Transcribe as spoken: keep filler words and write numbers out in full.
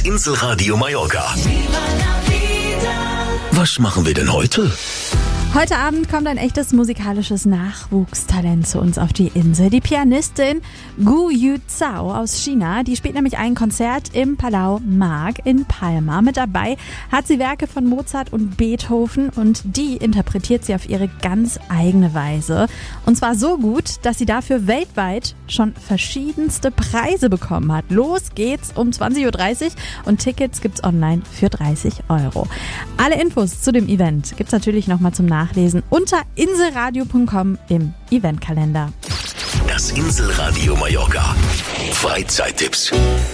Inselradio Mallorca. Was machen wir denn heute? Heute Abend kommt ein echtes musikalisches Nachwuchstalent zu uns auf die Insel. Die Pianistin Gu Yu Zhao aus China, die spielt nämlich ein Konzert im Palau Mark in Palma. Mit dabei hat sie Werke von Mozart und Beethoven und die interpretiert sie auf ihre ganz eigene Weise. Und zwar so gut, dass sie dafür weltweit schon verschiedenste Preise bekommen hat. Los geht's um zwanzig Uhr dreißig und Tickets gibt's online für dreißig Euro. Alle Infos zu dem Event gibt's natürlich nochmal zum Nachlesen unter inselradio punkt com im Eventkalender. Das Inselradio Mallorca. Freizeittipps.